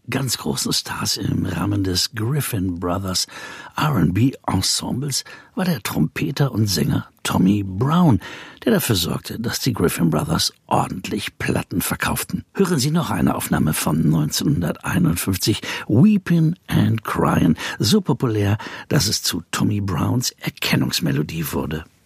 ganz großen Stars im Rahmen des Griffin Brothers R&B Ensembles war der Trompeter und Sänger Tommy Brown, der dafür sorgte, dass die Griffin Brothers ordentlich Platten verkauften. Hören Sie noch eine Aufnahme von 1951, Weepin' and Cryin', so populär, dass es zu Tommy Browns Erkennungsmelodie wurde.